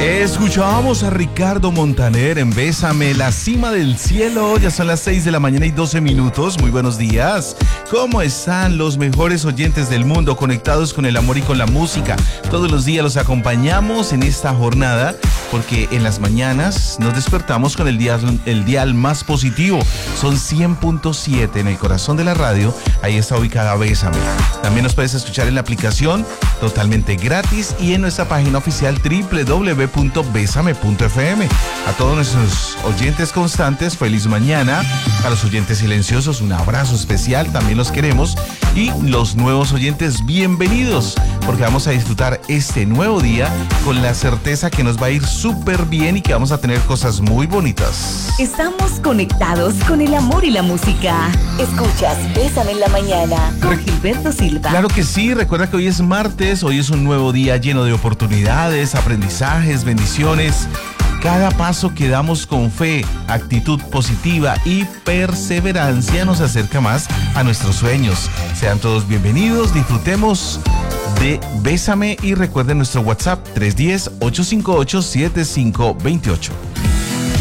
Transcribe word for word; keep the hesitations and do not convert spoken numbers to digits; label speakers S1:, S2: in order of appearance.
S1: Escuchábamos a Ricardo Montaner en Bésame, la cima del cielo. Ya son las seis de la mañana y doce minutos. Muy buenos días. ¿Cómo están los mejores oyentes del mundo conectados con el amor y con la música? Todos los días los acompañamos en esta jornada porque en las mañanas nos despertamos con el dial, el dial más positivo. Son cien punto siete en el corazón de la radio. Ahí está ubicada Bésame. También nos puedes escuchar en la aplicación totalmente gratis y en nuestra página oficial doble u doble u doble u punto bésame punto efe eme. A todos nuestros oyentes constantes, feliz mañana. A los oyentes silenciosos, un abrazo especial, también los queremos. Y los nuevos oyentes, bienvenidos, porque vamos a disfrutar este nuevo día con la certeza que nos va a ir súper bien y que vamos a tener cosas muy bonitas.
S2: Estamos conectados con el amor y la música. Escuchas Bésame en la mañana con Gilberto Silva.
S1: Claro que sí, recuerda que hoy es martes, hoy es un nuevo día lleno de oportunidades, aprendizajes, bendiciones. Cada paso que damos con fe, actitud positiva y perseverancia nos acerca más a nuestros sueños. Sean todos bienvenidos, disfrutemos de Bésame y recuerden nuestro WhatsApp tres uno cero, ocho cinco ocho, siete cinco dos ocho.